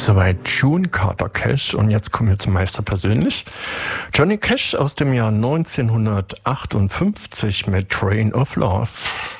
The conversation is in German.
Soweit June Carter Cash und jetzt kommen wir zum Meister persönlich. Johnny Cash aus dem Jahr 1958 mit Train of Love.